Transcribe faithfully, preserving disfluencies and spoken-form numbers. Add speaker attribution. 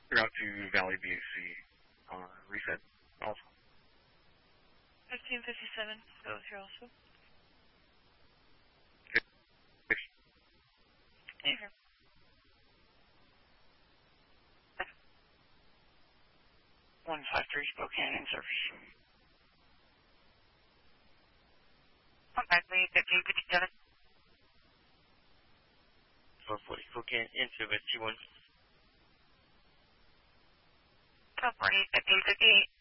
Speaker 1: Route to Valley B C, uh, reset also.
Speaker 2: fifteen fifty-seven, goes here also. Here. one five three Spokane in service. one five three, fifteen fifty-seven.
Speaker 3: four forty Spokane into it, T one.
Speaker 2: twelve forty, fifteen fifty-eight.